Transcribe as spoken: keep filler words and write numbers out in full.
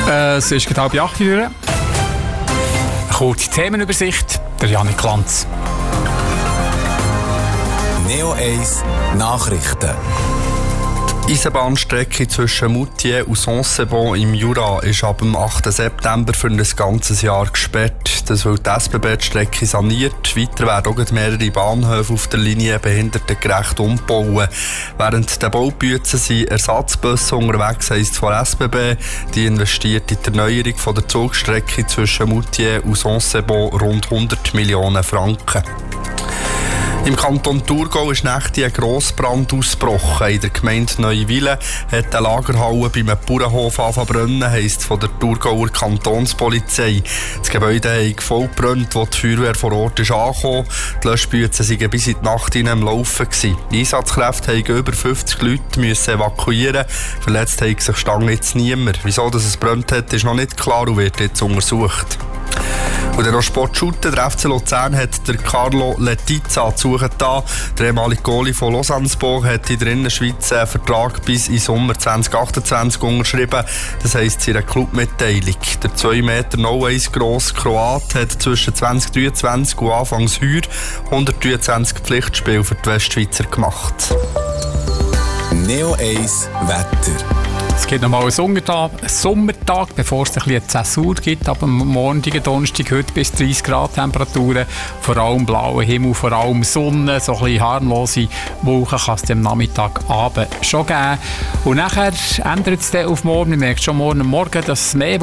Äh, es ist gerade halb acht Uhr. Eine kurze Themenübersicht, der Janik Lanz. Neo eins Nachrichten. Die Eisenbahnstrecke zwischen Moutier und Saint-Sebon im Jura ist ab dem achten September für ein ganzes Jahr gesperrt. Das will die S B B die Strecke saniert. Weiter werden auch mehrere Bahnhöfe auf der Linie behindertengerecht umbauen. Während der Baubützen sind Ersatzbusse unterwegs, heisst von der S B B. Die investiert in die Erneuerung von der Zugstrecke zwischen Moutier und Saint-Sebon rund hundert Millionen Franken. Im Kanton Thurgau ist nächtlich ein Grossbrand ausgebrochen. In der Gemeinde Neuwillen hat eine Lagerhalle bei einem Bauernhof angefangen brennen, heisst von der Thurgauer Kantonspolizei. Das Gebäude hat voll gebrannt, als die Feuerwehr vor Ort ist angekommen. Die Löschbüzen waren bis in die Nacht hinein am Laufen gewesen. Die Einsatzkräfte mussten über fünfzig Leute müssen evakuieren. Verletzt hat sich Stange jetzt niemand. Wieso dass es gebrannt hat, ist noch nicht klar und wird jetzt untersucht. Und der Sportshooter, der F C Luzern, hat der Carlo Letizia zu suchen da. Der ehemalige Goalie von Lausanne-Sport hat in der Innerschweiz einen Vertrag bis in Sommer zwanzig achtundzwanzig unterschrieben. Das heisst seine Clubmitteilung. Der zwei Meter no eins grosse Kroat hat zwischen zwanzig dreiundzwanzig und Anfangs heuer hundertdreiundzwanzig Pflichtspiele für die Westschweizer gemacht. Neo eins Wetter. Es gibt noch mal einen Sommertag, einen Sommertag, bevor es ein bisschen Zäsur gibt. Ab dem morgigen Donnerstag heute bis dreißig Grad Temperaturen. Vor allem blauer Himmel, vor allem Sonne, so ein bisschen harmlose Wolken kann es am Nachmittagabend schon geben. Und nachher ändert es dann auf morgen. Man merkt schon morgen Morgen, dass es mehr